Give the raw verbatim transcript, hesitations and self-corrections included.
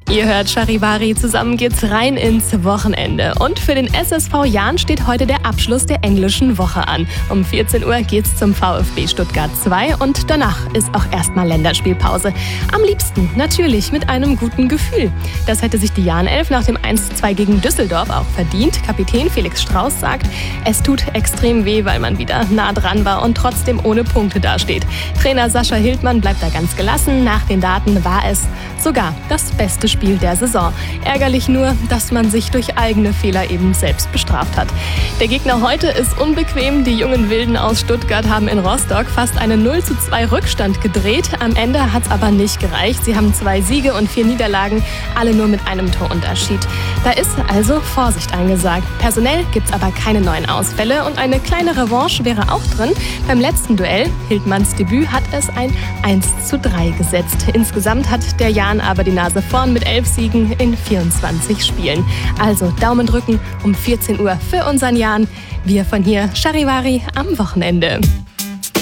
Ihr hört Charivari, zusammen geht's rein ins Wochenende. Und für den S S V Jahn steht heute der Abschluss der englischen Woche an. Um vierzehn Uhr geht's zum VfB Stuttgart zwei und danach ist auch erstmal Länderspielpause. Am liebsten natürlich mit einem guten Gefühl. Das hätte sich die Jahn-Elf nach dem eins zu zwei gegen Düsseldorf auch verdient. Kapitän Felix Strauß sagt, es tut extrem weh, weil man wieder nah dran war und trotzdem ohne Punkte dasteht. Trainer Sascha Hildmann bleibt da ganz gelassen. Nach den Daten war es sogar das beste Spiel der Saison. Ärgerlich nur, dass man sich durch eigene Fehler eben selbst bestraft hat. Der Gegner heute ist unbequem. Die jungen Wilden aus Stuttgart haben in Rostock fast einen null zu zwei Rückstand gedreht. Am Ende hat es aber nicht gereicht. Sie haben zwei Siege und vier Niederlagen, alle nur mit einem Torunterschied. Da ist also Vorsicht angesagt. Personell gibt es aber keine neuen Ausfälle und eine kleine Revanche wäre auch drin. Beim letzten Duell, Hildmanns Debüt, hat es ein eins zu drei gesetzt. Insgesamt hat der Jahn aber die Nase vorn mit elf Siegen in vierundzwanzig Spielen. Also Daumen drücken um vierzehn Uhr für unseren Jahn. Wir von hier, Charivari am Wochenende.